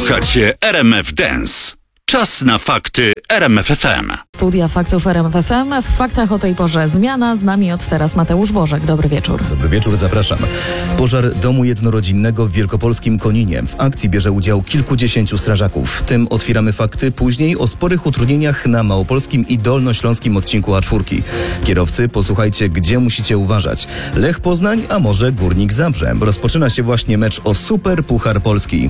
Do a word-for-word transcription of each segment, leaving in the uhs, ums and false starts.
Słuchacie R M F Dance. Czas na fakty R M F F M. Studia faktów R M F F M. W faktach o tej porze zmiana. Z nami od teraz Mateusz Bożek. Dobry wieczór. Dobry wieczór, zapraszam. Pożar domu jednorodzinnego w wielkopolskim Koninie. W akcji bierze udział kilkudziesięciu strażaków. Tym otwieramy fakty. Później o sporych utrudnieniach na małopolskim i dolnośląskim odcinku A cztery. Kierowcy, posłuchajcie, gdzie musicie uważać. Lech Poznań, a może Górnik Zabrze. Rozpoczyna się właśnie mecz o Super Puchar Polski.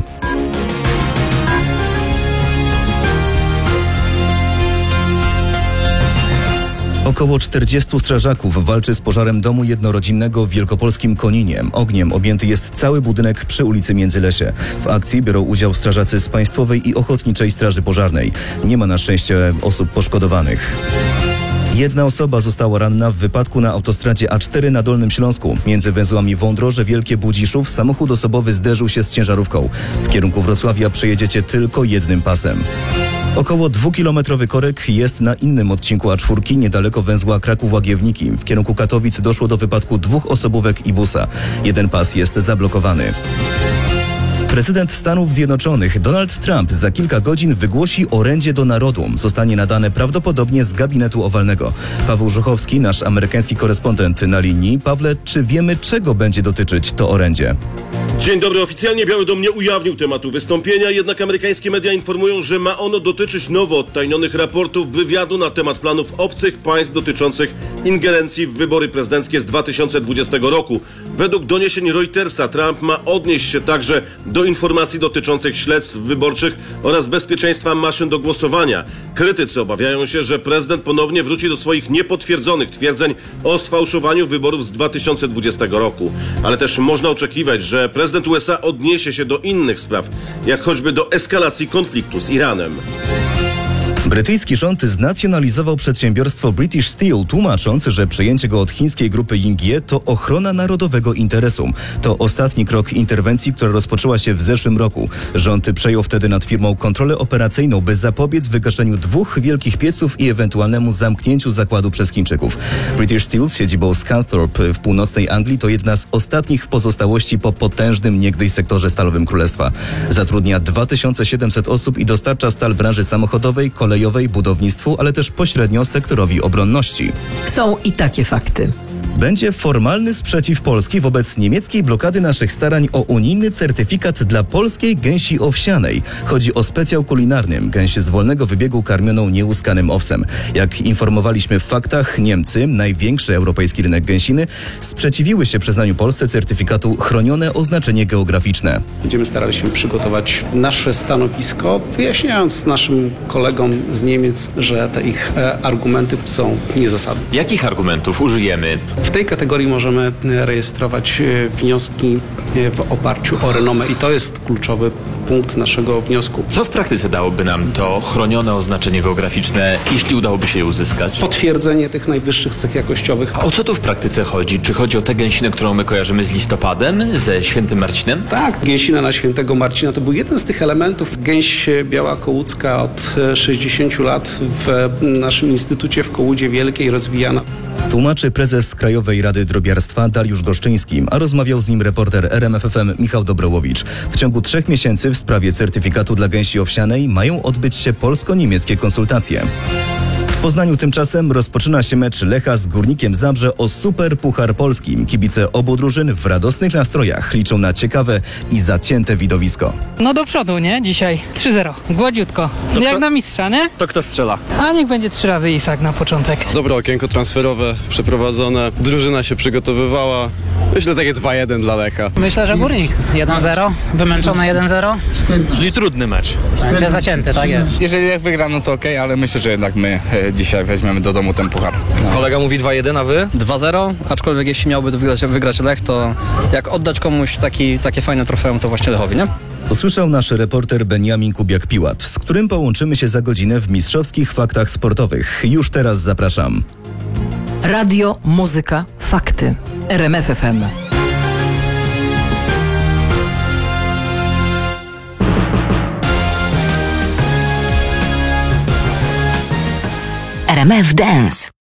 Około czterdziestu strażaków walczy z pożarem domu jednorodzinnego w wielkopolskim Koninie. Ogniem objęty jest cały budynek przy ulicy Międzylesie. W akcji biorą udział strażacy z Państwowej i Ochotniczej Straży Pożarnej. Nie ma na szczęście osób poszkodowanych. Jedna osoba została ranna w wypadku na autostradzie A cztery na Dolnym Śląsku. Między węzłami Wądroże Wielkie Budziszów samochód osobowy zderzył się z ciężarówką. W kierunku Wrocławia przejedziecie tylko jednym pasem. Około dwukilometrowy korek jest na innym odcinku A cztery, niedaleko węzła Kraków-Łagiewniki. W kierunku Katowic doszło do wypadku dwóch osobówek i busa. Jeden pas jest zablokowany. Prezydent Stanów Zjednoczonych Donald Trump za kilka godzin wygłosi orędzie do narodu. Zostanie nadane prawdopodobnie z gabinetu owalnego. Paweł Żuchowski, nasz amerykański korespondent na linii. Pawle, czy wiemy, czego będzie dotyczyć to orędzie? Dzień dobry. Oficjalnie Biały Dom nie ujawnił tematu wystąpienia, jednak amerykańskie media informują, że ma ono dotyczyć nowo odtajnionych raportów wywiadu na temat planów obcych państw dotyczących ingerencji w wybory prezydenckie z dwa tysiące dwudziestego roku. Według doniesień Reutersa Trump ma odnieść się także do informacji dotyczących śledztw wyborczych oraz bezpieczeństwa maszyn do głosowania. Krytycy obawiają się, że prezydent ponownie wróci do swoich niepotwierdzonych twierdzeń o sfałszowaniu wyborów z dwa tysiące dwudziestego roku. Ale też można oczekiwać, że prezydent U S A odniesie się do innych spraw, jak choćby do eskalacji konfliktu z Iranem. Brytyjski rząd znacjonalizował przedsiębiorstwo British Steel, tłumacząc, że przejęcie go od chińskiej grupy Yingye to ochrona narodowego interesu. To ostatni krok interwencji, która rozpoczęła się w zeszłym roku. Rząd przejął wtedy nad firmą kontrolę operacyjną, by zapobiec wygaszeniu dwóch wielkich pieców i ewentualnemu zamknięciu zakładu przez Chińczyków. British Steel z siedzibą Scunthorpe w północnej Anglii to jedna z ostatnich pozostałości po potężnym niegdyś sektorze stalowym Królestwa. Zatrudnia dwa tysiące siedemset osób i dostarcza stal branży samochodowej, kolejowej, budownictwu, ale też pośrednio sektorowi obronności. Są i takie fakty. Będzie formalny sprzeciw Polski wobec niemieckiej blokady naszych starań o unijny certyfikat dla polskiej gęsi owsianej. Chodzi o specjał kulinarny, gęsię z wolnego wybiegu karmioną nieuskanym owsem. Jak informowaliśmy w faktach, Niemcy, największy europejski rynek gęsiny, sprzeciwiły się przyznaniu Polsce certyfikatu chronione oznaczenie geograficzne. Będziemy starali się przygotować nasze stanowisko, wyjaśniając naszym kolegom z Niemiec, że te ich e, argumenty są niezasadne. Jakich argumentów użyjemy? W tej kategorii możemy rejestrować wnioski w oparciu o renomę i to jest kluczowy punkt naszego wniosku. Co w praktyce dałoby nam to chronione oznaczenie geograficzne, jeśli udałoby się je uzyskać? Potwierdzenie tych najwyższych cech jakościowych. A o co tu w praktyce chodzi? Czy chodzi o tę gęsinę, którą my kojarzymy z listopadem, ze Świętym Marcinem? Tak, gęsina na Świętego Marcina to był jeden z tych elementów. Gęś biała kołucka od sześćdziesięciu lat w naszym instytucie w Kołudzie Wielkiej rozwijana. Tłumaczy prezes Krajowej Rady Drobiarstwa Dariusz Goszczyński, a rozmawiał z nim reporter R M F F M Michał Dobrołowicz. W ciągu trzech miesięcy w sprawie certyfikatu dla gęsi owsianej mają odbyć się polsko-niemieckie konsultacje. W Poznaniu tymczasem rozpoczyna się mecz Lecha z Górnikiem Zabrze o Super Puchar Polski. Kibice obu drużyn w radosnych nastrojach liczą na ciekawe i zacięte widowisko. No do przodu, nie? Dzisiaj trzy zero. Gładziutko. To Jak kto, na mistrza, nie? To kto strzela? A niech będzie trzy razy Isak na początek. Dobre okienko transferowe przeprowadzone. Drużyna się przygotowywała. Myślę takie dwa jeden dla Lecha. Myślę, że Górnik. jeden zero. Wymęczony jeden zero. Czyli trudny mecz. Będzie zacięty, tak jest. Jeżeli Lech wygra, no to okej, okay, ale myślę, że jednak my e, dzisiaj weźmiemy do domu ten puchar. No. Kolega mówi dwa jeden, a wy? dwa zero, aczkolwiek jeśli miałby wygrać, wygrać Lech, to jak oddać komuś taki, takie fajne trofeum, to właśnie Lechowi, nie? Usłyszał nasz reporter Beniamin Kubiak-Piłat, z którym połączymy się za godzinę w mistrzowskich faktach sportowych. Już teraz zapraszam. Radio, muzyka, fakty. R M F F M. R M F Dance.